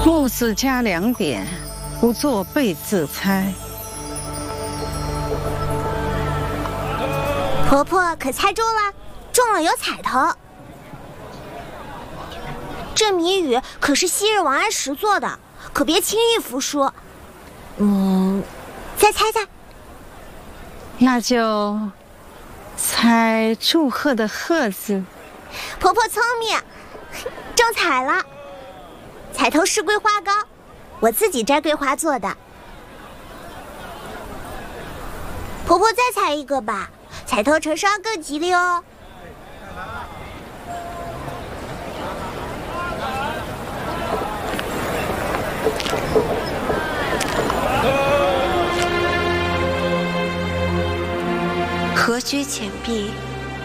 木子加2点，不做备字猜。 婆婆可猜中了，中了有彩头。这谜语可是昔日王安石做的，可别轻易服输。再猜猜。 那就猜祝贺的贺字。 婆婆聪明，中彩了。彩头是桂花糕，我自己摘桂花做的。婆婆再猜一个吧，彩头成双更吉利哦。 何须浅碧